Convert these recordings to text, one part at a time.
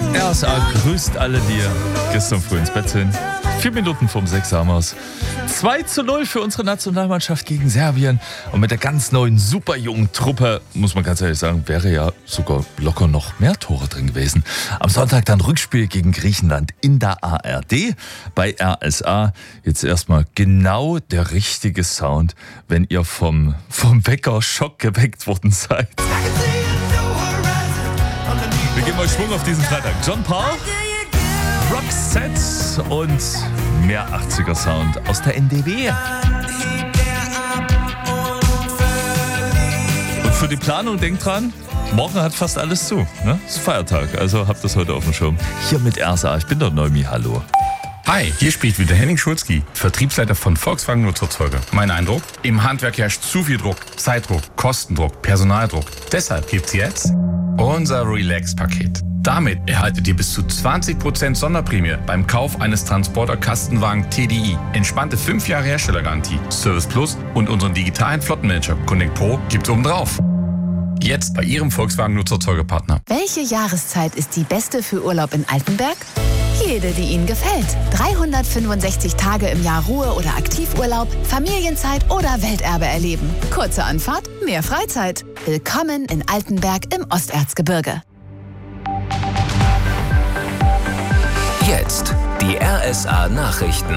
RSA grüßt alle, die gestern früh ins Bett sind. 4 Minuten vorm 6 haben wir's. 2:0 für unsere Nationalmannschaft gegen Serbien. Und mit der ganz neuen, super jungen Truppe, muss man ganz ehrlich sagen, wäre ja sogar locker noch mehr Tore drin gewesen. Am Sonntag dann Rückspiel gegen Griechenland in der ARD bei RSA. Jetzt erstmal genau der richtige Sound, wenn ihr vom Wecker-Schock geweckt worden seid. Wir geben euch Schwung auf diesen Freitag. John Paul, Roxette und mehr 80er Sound aus der NDW. Und für die Planung denkt dran, morgen hat fast alles zu. Ne? Es ist Feiertag, also habt das heute auf dem Schirm. Hier mit RSA, ich bin der Neumi, hallo. Hi, hier spricht wieder Henning Schulzki, Vertriebsleiter von Volkswagen Nutzerzeuger. Mein Eindruck? Im Handwerk herrscht zu viel Druck, Zeitdruck, Kostendruck, Personaldruck. Deshalb gibt's jetzt unser Relax-Paket. Damit erhaltet ihr bis zu 20% Sonderprämie beim Kauf eines Transporter-Kastenwagen TDI. Entspannte 5 Jahre Herstellergarantie, Service Plus und unseren digitalen Flottenmanager Connect Pro gibt's obendrauf. Jetzt bei Ihrem Volkswagen Nutzerzeugerpartner. Welche Jahreszeit ist die beste für Urlaub in Altenberg? Jede, die Ihnen gefällt. 365 Tage im Jahr Ruhe- oder Aktivurlaub, Familienzeit oder Welterbe erleben. Kurze Anfahrt, mehr Freizeit. Willkommen in Altenberg im Osterzgebirge. Jetzt die RSA-Nachrichten.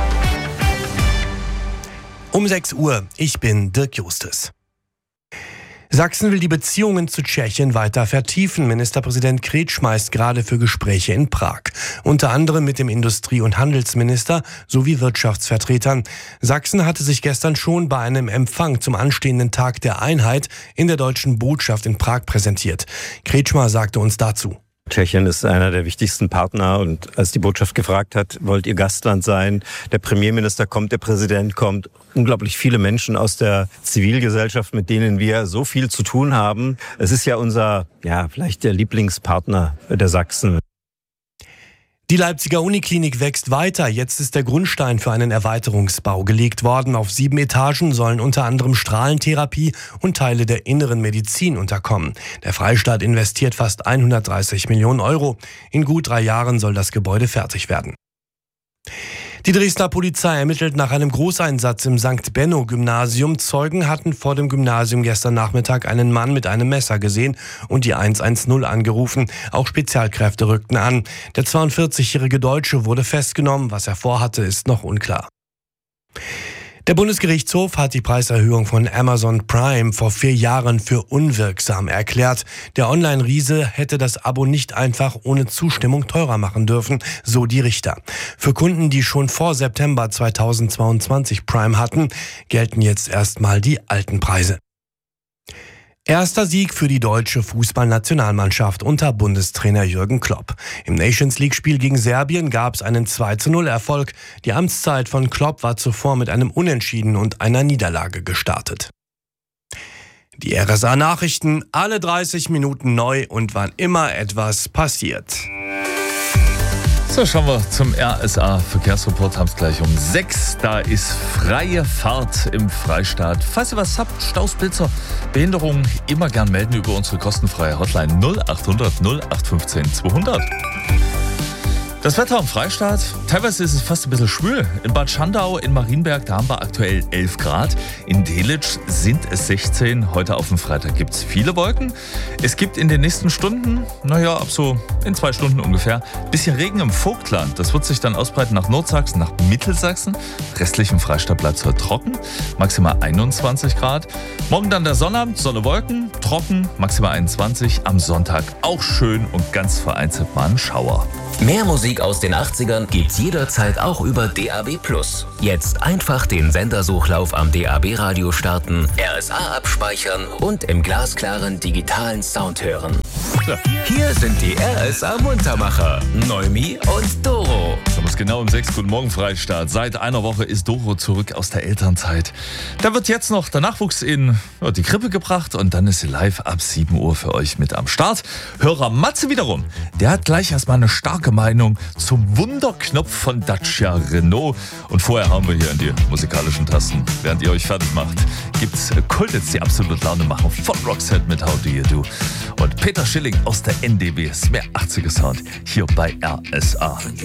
Um 6 Uhr, ich bin Dirk Justus. Sachsen will die Beziehungen zu Tschechien weiter vertiefen. Ministerpräsident Kretschmer ist gerade für Gespräche in Prag. Unter anderem mit dem Industrie- und Handelsminister sowie Wirtschaftsvertretern. Sachsen hatte sich gestern schon bei einem Empfang zum anstehenden Tag der Einheit in der deutschen Botschaft in Prag präsentiert. Kretschmer sagte uns dazu. Tschechien ist einer der wichtigsten Partner und als die Botschaft gefragt hat, wollt ihr Gastland sein? Der Premierminister kommt, der Präsident kommt. Unglaublich viele Menschen aus der Zivilgesellschaft, mit denen wir so viel zu tun haben. Es ist ja unser, vielleicht der Lieblingspartner der Sachsen. Die Leipziger Uniklinik wächst weiter. Jetzt ist der Grundstein für einen Erweiterungsbau gelegt worden. Auf 7 Etagen sollen unter anderem Strahlentherapie und Teile der inneren Medizin unterkommen. Der Freistaat investiert fast 130 Millionen Euro. In gut 3 Jahren soll das Gebäude fertig werden. Die Dresdner Polizei ermittelt nach einem Großeinsatz im St. Benno-Gymnasium. Zeugen hatten vor dem Gymnasium gestern Nachmittag einen Mann mit einem Messer gesehen und die 110 angerufen. Auch Spezialkräfte rückten an. Der 42-jährige Deutsche wurde festgenommen. Was er vorhatte, ist noch unklar. Der Bundesgerichtshof hat die Preiserhöhung von Amazon Prime vor 4 Jahren für unwirksam erklärt. Der Online-Riese hätte das Abo nicht einfach ohne Zustimmung teurer machen dürfen, so die Richter. Für Kunden, die schon vor September 2022 Prime hatten, gelten jetzt erstmal die alten Preise. Erster Sieg für die deutsche Fußballnationalmannschaft unter Bundestrainer Jürgen Klopp. Im Nations-League-Spiel gegen Serbien gab es einen 2:0-Erfolg. Die Amtszeit von Klopp war zuvor mit einem Unentschieden und einer Niederlage gestartet. Die RSA-Nachrichten, alle 30 Minuten neu und wann immer etwas passiert. So, schauen wir zum RSA-Verkehrsreport, haben es gleich um 6. Da ist freie Fahrt im Freistaat. Falls ihr was habt, Staus, Blitzer, Behinderungen, immer gern melden über unsere kostenfreie Hotline 0800 0815 200. Das Wetter am Freistaat, teilweise ist es fast ein bisschen schwül. In Bad Schandau, in Marienberg, da haben wir aktuell 11 Grad. In Delitzsch sind es 16. Heute auf dem Freitag gibt es viele Wolken. Es gibt in den nächsten Stunden, ab so in 2 Stunden ungefähr, ein bisschen Regen im Vogtland. Das wird sich dann ausbreiten nach Nordsachsen, nach Mittelsachsen. Restlich im Freistaat bleibt es heute trocken, maximal 21 Grad. Morgen dann der Sonnabend, Sonne, Wolken, trocken, maximal 21. Am Sonntag auch schön und ganz vereinzelt mal ein Schauer. Mehr Musik aus den 80ern gibt's jederzeit auch über DAB+. Jetzt einfach den Sendersuchlauf am DAB-Radio starten, RSA abspeichern und im glasklaren digitalen Sound hören. Hier sind die RSA-Muntermacher, Neumi und Doro. Haben wir es genau um 6. Guten Morgen, Freistaat. Seit einer Woche ist Doro zurück aus der Elternzeit. Da wird jetzt noch der Nachwuchs in die Krippe gebracht und dann ist sie live ab 7 Uhr für euch mit am Start. Hörer Matze wiederum, der hat gleich erstmal eine starke Meinung zum Wunderknopf von Dacia Renault. Und vorher hauen wir hier in die musikalischen Tasten. Während ihr euch fertig macht, gibt's Kultits, die absolut Laune machen von Roxette mit How Do You Do. Und Peter Schilling Featuring aus der NDW. Ist mehr 80er Sound hier bei RSA.